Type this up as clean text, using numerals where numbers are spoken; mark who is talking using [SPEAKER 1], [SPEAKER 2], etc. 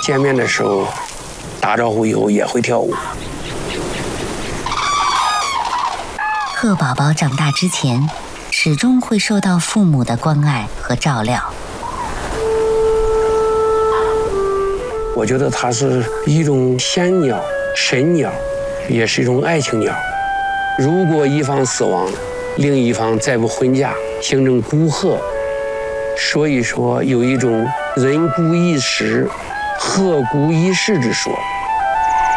[SPEAKER 1] 见面的时候打招呼以后也会跳舞。
[SPEAKER 2] 贺宝宝长大之前，始终会受到父母的关爱和照料。
[SPEAKER 1] 我觉得它是一种仙鸟、神鸟，也是一种爱情鸟。如果一方死亡，另一方再不婚嫁，形成孤鹤。所以说有一种人孤一时，鹤孤一世之说。